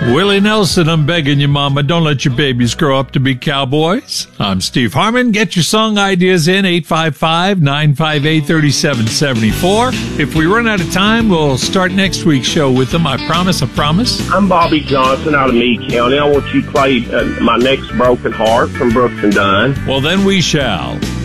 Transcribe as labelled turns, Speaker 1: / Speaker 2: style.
Speaker 1: Willie Nelson, I'm begging you, Mama, don't let your babies grow up to be cowboys. I'm Steve Harmon. Get your song ideas in, 855-958-3774. If we run out of time, we'll start next week's show with them. I promise.
Speaker 2: I'm Bobby Johnson out of Meade County. I want you to play My Next Broken Heart from Brooks and Dunn.
Speaker 1: Well, then we shall.